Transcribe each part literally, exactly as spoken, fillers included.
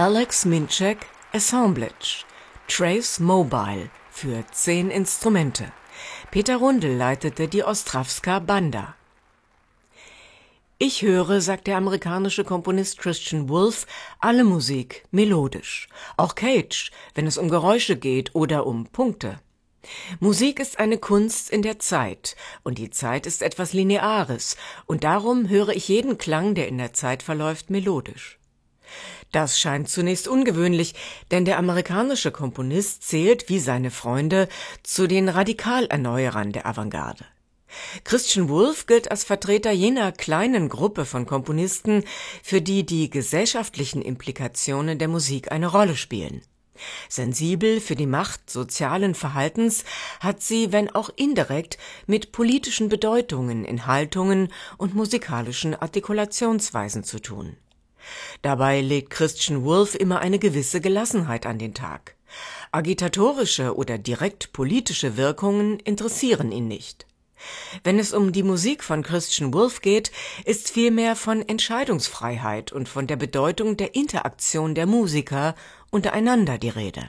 Alex Minczek Assemblage, Trace Mobile für zehn Instrumente. Peter Rundel leitete die Ostravska Banda. Ich höre, sagt der amerikanische Komponist Christian Wolff, alle Musik melodisch. Auch Cage, wenn es um Geräusche geht oder um Punkte. Musik ist eine Kunst in der Zeit, und die Zeit ist etwas Lineares, und darum höre ich jeden Klang, der in der Zeit verläuft, melodisch. Das scheint zunächst ungewöhnlich, denn der amerikanische Komponist zählt, wie seine Freunde, zu den Radikalerneuerern der Avantgarde. Christian Wolff gilt als Vertreter jener kleinen Gruppe von Komponisten, für die die gesellschaftlichen Implikationen der Musik eine Rolle spielen. Sensibel für die Macht sozialen Verhaltens hat sie, wenn auch indirekt, mit politischen Bedeutungen in Haltungen und musikalischen Artikulationsweisen zu tun. Dabei legt Christian Wolff immer eine gewisse Gelassenheit an den Tag. Agitatorische oder direkt politische Wirkungen interessieren ihn nicht. Wenn es um die Musik von Christian Wolff geht, ist vielmehr von Entscheidungsfreiheit und von der Bedeutung der Interaktion der Musiker untereinander die Rede.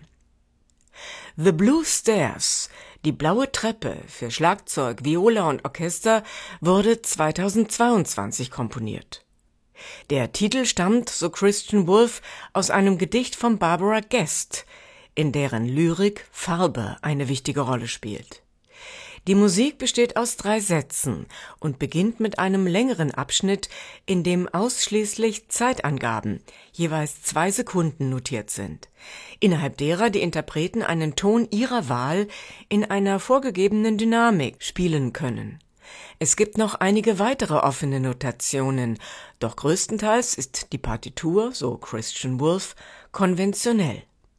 The Blue Stairs, die blaue Treppe für Schlagzeug, Viola und Orchester, wurde zweitausendzweiundzwanzig komponiert. Der Titel stammt, so Christian Wolff, aus einem Gedicht von Barbara Guest, in deren Lyrik Farbe eine wichtige Rolle spielt. Die Musik besteht aus drei Sätzen und beginnt mit einem längeren Abschnitt, in dem ausschließlich Zeitangaben, jeweils zwei Sekunden, notiert sind, innerhalb derer die Interpreten einen Ton ihrer Wahl in einer vorgegebenen Dynamik spielen können. Es gibt noch einige weitere offene Notationen, doch größtenteils ist die Partitur, so Christian Wolff, konventionell.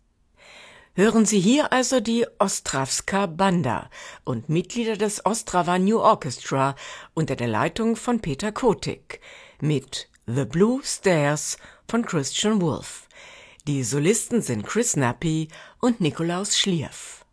Hören Sie hier also die Ostravska Banda und Mitglieder des Ostrava New Orchestra unter der Leitung von Peter Kotik mit The Blue Stairs von Christian Wolff. Die Solisten sind Chris Nappi und Nikolaus Schlierf.